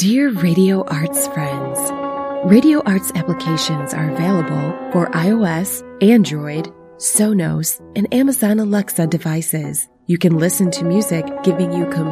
Dear Radio Arts friends, Radio Arts applications are available for iOS, Android, Sonos, and Amazon Alexa devices. You can listen to music giving you